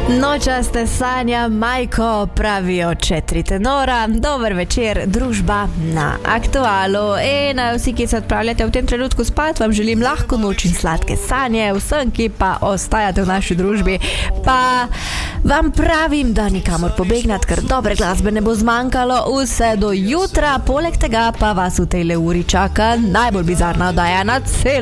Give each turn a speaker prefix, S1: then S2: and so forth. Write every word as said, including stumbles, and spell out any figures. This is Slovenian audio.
S1: Nočaste sanja, majko, pravijo četiri tenora. Dober večer, družba na Aktualu. In vsi, ki se odpravljate v tem trenutku spat, vam želim lahko noč in sladke sanje. Vsem, ki pa ostajate v naši družbi, pa vam pravim, da nikamor pobegnat, ker dobre glasbe ne bo zmanjkalo vse do jutra. Poleg tega pa vas v tej uri čaka najbolj bizarna oddaja na cel